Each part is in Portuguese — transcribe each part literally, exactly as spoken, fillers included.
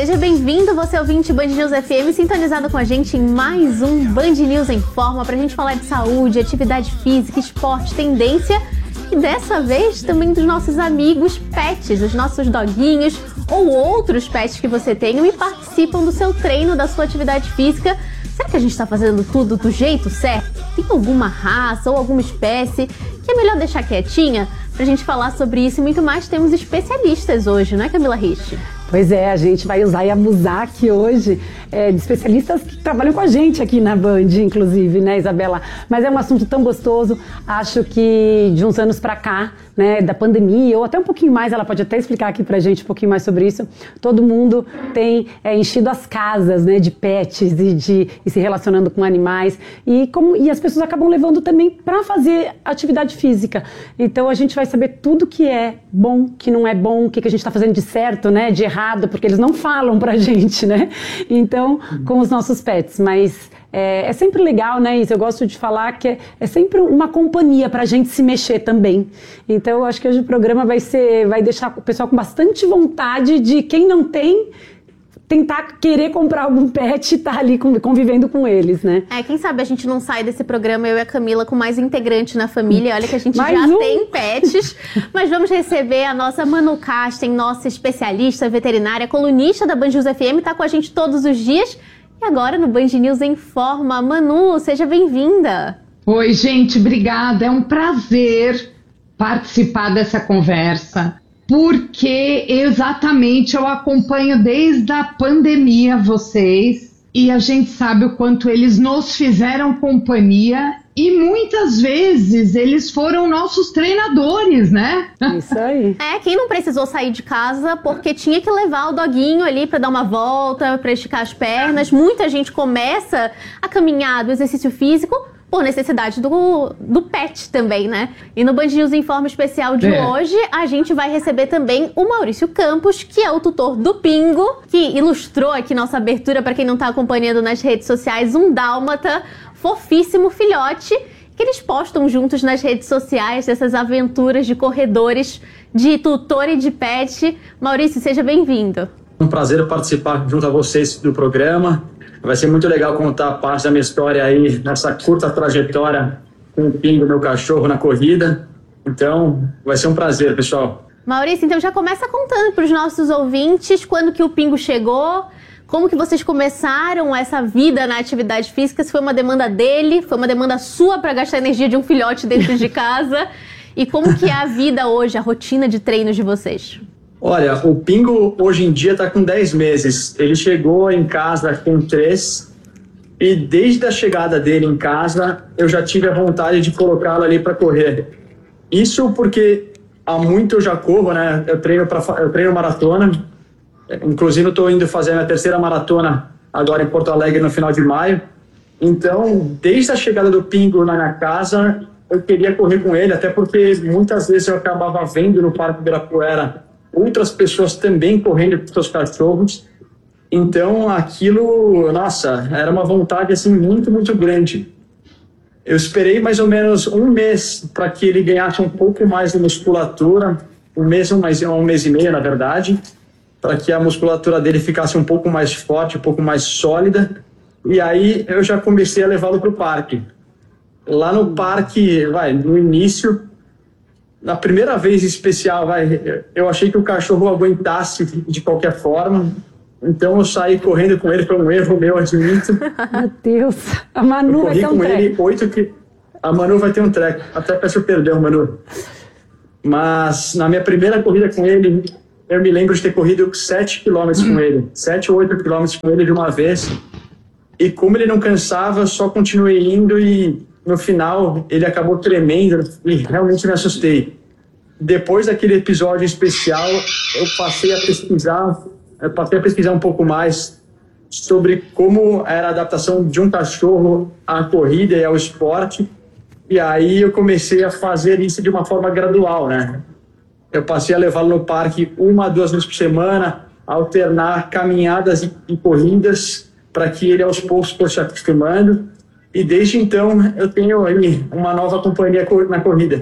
Seja bem-vindo, você ouvinte Band News F M, sintonizado com a gente em mais um Band News em Forma, pra gente falar de saúde, atividade física, esporte, tendência e dessa vez também dos nossos amigos pets, os nossos doguinhos ou outros pets que você tenha e participam do seu treino, da sua atividade física. Será que a gente está fazendo tudo do jeito certo? Tem alguma raça ou alguma espécie que é melhor deixar quietinha? Pra gente falar sobre isso e muito mais, temos especialistas hoje, não é, Camila Rich? Pois é, a gente vai usar e abusar aqui hoje é, de especialistas que trabalham com a gente aqui na Band, inclusive, né, Isabela? Mas é um assunto tão gostoso, acho que de uns anos pra cá, né, da pandemia, ou até um pouquinho mais, ela pode até explicar aqui pra gente um pouquinho mais sobre isso, todo mundo tem é, enchido as casas, né, de pets e, de, e se relacionando com animais, e, como, e as pessoas acabam levando também pra fazer atividade física. Então a gente vai saber tudo que é bom, que não é bom, o que, que a gente tá fazendo de certo, né, de errado, porque eles não falam pra gente, né? Então, com os nossos pets, mas é, é sempre legal, né, Isa? Eu gosto de falar que é, é sempre uma companhia pra gente se mexer também. Então, eu acho que hoje o programa vai ser, vai deixar o pessoal com bastante vontade de, quem não tem, tentar querer comprar algum pet e estar tá ali convivendo com eles, né? É, quem sabe a gente não sai desse programa, eu e a Camila, com mais integrante na família. Olha que a gente mais já um. tem pets. Mas vamos receber a nossa Manu Casten, nossa especialista veterinária, colunista da Band News F M, tá com a gente todos os dias. E agora no Band News em Forma. Manu, seja bem-vinda. Oi, gente, obrigada. É um prazer participar dessa conversa. Porque exatamente eu acompanho desde a pandemia vocês e a gente sabe o quanto eles nos fizeram companhia e muitas vezes eles foram nossos treinadores, né? Isso aí. É, quem não precisou sair de casa porque tinha que levar o doguinho ali para dar uma volta, para esticar as pernas. Muita gente começa a caminhar do exercício físico por necessidade do, do pet também, né? E no Band News em Forma especial de é. hoje, a gente vai receber também o Maurício Campos, que é o tutor do Pingo, que ilustrou aqui nossa abertura, para quem não tá acompanhando nas redes sociais, um dálmata, fofíssimo filhote, que eles postam juntos nas redes sociais, dessas aventuras de corredores, de tutor e de pet. Maurício, seja bem-vindo. É um prazer participar junto a vocês do programa. Vai ser muito legal contar parte da minha história aí, nessa curta trajetória com o Pingo, meu cachorro, na corrida. Então, vai ser um prazer, pessoal. Maurício, então já começa contando para os nossos ouvintes quando que o Pingo chegou, como que vocês começaram essa vida na atividade física, se foi uma demanda dele, foi uma demanda sua para gastar a energia de um filhote dentro de casa, e como que é a vida hoje, a rotina de treinos de vocês? Olha, o Pingo hoje em dia está com dez meses. Ele chegou em casa com três e desde a chegada dele em casa eu já tive a vontade de colocá-lo ali para correr. Isso porque há muito eu já corro, né? Eu treino, pra, eu treino maratona. Inclusive eu estou indo fazer a minha terceira maratona agora em Porto Alegre no final de maio. Então, desde a chegada do Pingo na minha casa, eu queria correr com ele, até porque muitas vezes eu acabava vendo no Parque Ibirapuera outras pessoas também correndo com seus cachorros. Então aquilo, nossa, era uma vontade assim muito, muito grande. Eu esperei mais ou menos um mês para que ele ganhasse um pouco mais de musculatura, um mês, um mês, um mês e meio na verdade, para que a musculatura dele ficasse um pouco mais forte, um pouco mais sólida. E aí eu já comecei a levá-lo para o parque. Lá no parque, vai, no início, na primeira vez especial, vai, eu achei que o cachorro aguentasse de qualquer forma, então eu saí correndo com ele, foi um erro meu, admito. Meu Deus, a Manu vai ter um treco. Ele, que... A Manu vai ter um treco, até peço perdão, Manu. Mas na minha primeira corrida com ele, eu me lembro de ter corrido sete quilômetros com ele, sete ou oito quilômetros com ele de uma vez, e como ele não cansava, eu só continuei indo e no final ele acabou tremendo e realmente me assustei. Depois daquele episódio especial, eu passei a pesquisar, eu passei a pesquisar um pouco mais sobre como era a adaptação de um cachorro à corrida e ao esporte. E aí eu comecei a fazer isso de uma forma gradual, né? Eu passei a levá-lo no parque uma, duas vezes por semana, alternar caminhadas e, e corridas para que ele aos poucos fosse se acostumando. E desde então eu tenho aí uma nova companhia na corrida.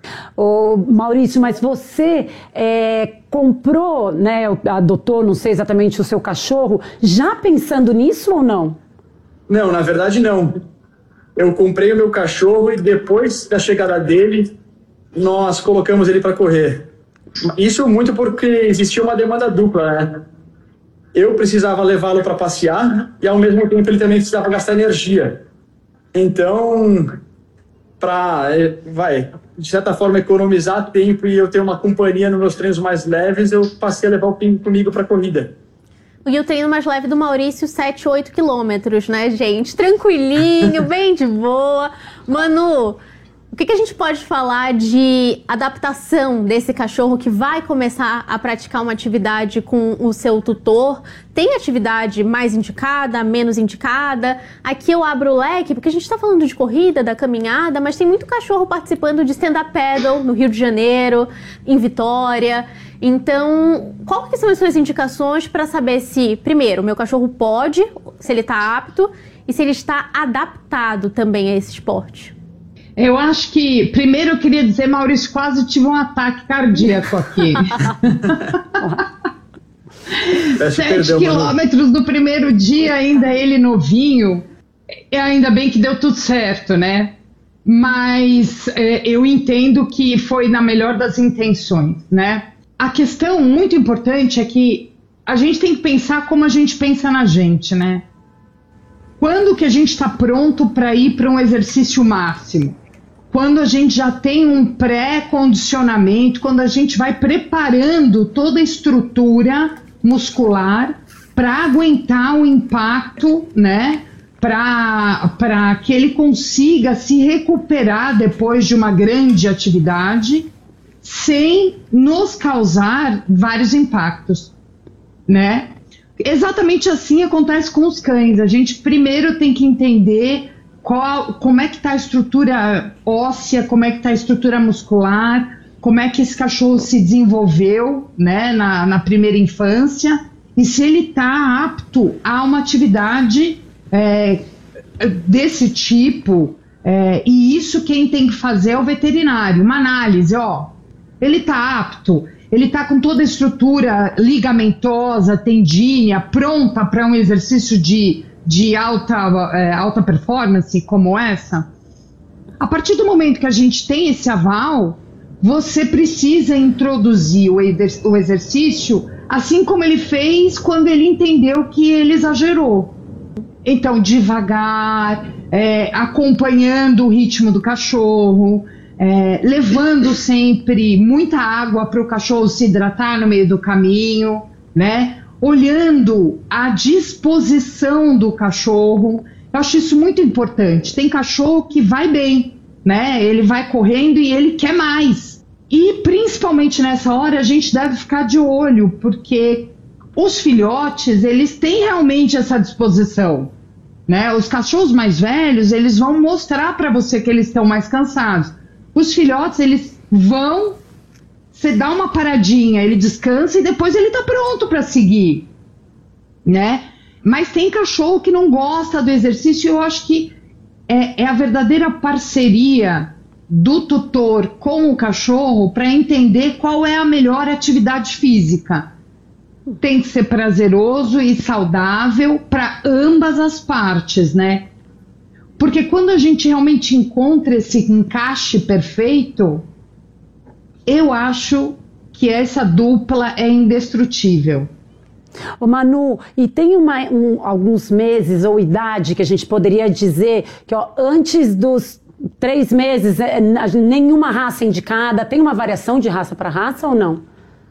Ô, Maurício, mas você é, comprou, né, adotou, não sei exatamente, o seu cachorro, já pensando nisso ou não? Não, na verdade não. Eu comprei o meu cachorro e depois da chegada dele, nós colocamos ele para correr. Isso muito porque existia uma demanda dupla, né? Eu precisava levá-lo para passear e ao mesmo tempo ele também precisava gastar energia. Então, para, vai, de certa forma, economizar tempo e eu ter uma companhia nos meus treinos mais leves, eu passei a levar o Pingo comigo para a corrida. E o treino mais leve do Maurício, sete, oito quilômetros, né, gente? Tranquilinho, bem de boa. Manu, o que, que a gente pode falar de adaptação desse cachorro que vai começar a praticar uma atividade com o seu tutor? Tem atividade mais indicada, menos indicada? Aqui eu abro o leque, porque a gente está falando de corrida, da caminhada, mas tem muito cachorro participando de stand-up paddle no Rio de Janeiro, em Vitória. Então, qual que são as suas indicações para saber se, primeiro, o meu cachorro pode, se ele está apto, e se ele está adaptado também a esse esporte? Eu acho que, primeiro eu queria dizer, Maurício, quase tive um ataque cardíaco aqui. Sete quilômetros no primeiro dia, ainda ele novinho, e ainda bem que deu tudo certo, né? Mas é, eu entendo que foi na melhor das intenções, né? A questão muito importante é que a gente tem que pensar como a gente pensa na gente, né? Quando que a gente está pronto para ir para um exercício máximo? Quando a gente já tem um pré-condicionamento, quando a gente vai preparando toda a estrutura muscular para aguentar o impacto, né? Para que ele consiga se recuperar depois de uma grande atividade, sem nos causar vários impactos, né? Exatamente assim acontece com os cães. A gente primeiro tem que entender qual, como é que está a estrutura óssea, como é que está a estrutura muscular, como é que esse cachorro se desenvolveu, né, na, na primeira infância, e se ele está apto a uma atividade é, desse tipo. É, e isso quem tem que fazer é o veterinário, uma análise, ó. Ele está apto, ele está com toda a estrutura ligamentosa, tendínea, pronta para um exercício de, de alta, é, alta performance como essa. A partir do momento que a gente tem esse aval, você precisa introduzir o, exer- o exercício assim como ele fez quando ele entendeu que ele exagerou. Então, devagar, é, acompanhando o ritmo do cachorro, É, levando sempre muita água para o cachorro se hidratar no meio do caminho, né? Olhando a disposição do cachorro. Eu acho isso muito importante. Tem cachorro que vai bem, né? Ele vai correndo e ele quer mais. E principalmente nessa hora a gente deve ficar de olho, porque os filhotes, eles têm realmente essa disposição, né? Os cachorros mais velhos, eles vão mostrar para você que eles estão mais cansados. Os filhotes, eles vão, você dá uma paradinha, ele descansa e depois ele tá pronto para seguir, né? Mas tem cachorro que não gosta do exercício e eu acho que é, é a verdadeira parceria do tutor com o cachorro para entender qual é a melhor atividade física. Tem que ser prazeroso e saudável para ambas as partes, né? Porque quando a gente realmente encontra esse encaixe perfeito, eu acho que essa dupla é indestrutível. Ô Manu, e tem uma, um, alguns meses ou idade que a gente poderia dizer que ó, antes dos três meses, é, nenhuma raça indicada, tem uma variação de raça para raça ou não?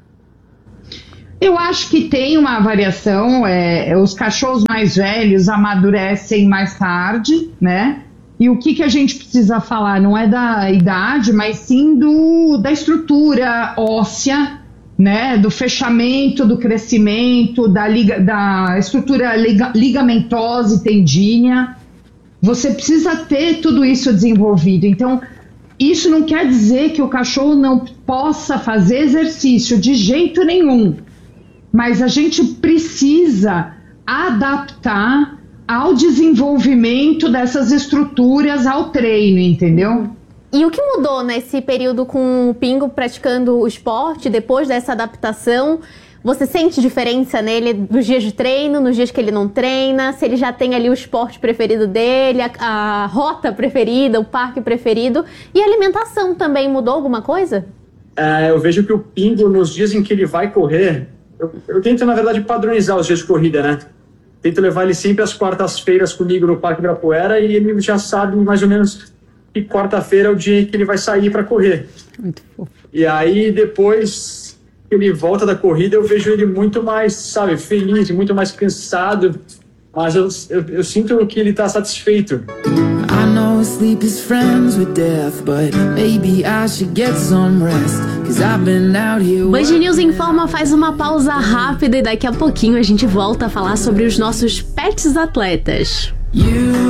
Eu acho que tem uma variação, é, os cachorros mais velhos amadurecem mais tarde, né? E o que, que a gente precisa falar não é da idade, mas sim do, da estrutura óssea, né? Do fechamento, do crescimento, da, liga, da estrutura liga, ligamentosa e tendínea. Você precisa ter tudo isso desenvolvido. Então, isso não quer dizer que o cachorro não possa fazer exercício de jeito nenhum. Mas a gente precisa adaptar ao desenvolvimento dessas estruturas ao treino, entendeu? E o que mudou nesse período com o Pingo praticando o esporte, depois dessa adaptação? Você sente diferença nele nos dias de treino, nos dias que ele não treina? Se ele já tem ali o esporte preferido dele, a, a rota preferida, o parque preferido? E a alimentação também mudou alguma coisa? É, eu vejo que o Pingo, nos dias em que ele vai correr, eu, eu tento, na verdade, padronizar os dias de corrida, né? Tento levar ele sempre às quartas-feiras comigo no Parque Ibirapuera e ele já sabe mais ou menos que quarta-feira é o dia em que ele vai sair para correr. Muito fofo. E aí, depois que ele volta da corrida, eu vejo ele muito mais, sabe, feliz, muito mais cansado. Mas eu, eu, eu sinto que ele está satisfeito. I know sleep is friends with death, but maybe I should get some rest, 'cause I've been out here. Band News Informa faz uma pausa rápida e daqui a pouquinho a gente volta a falar sobre os nossos pets atletas. You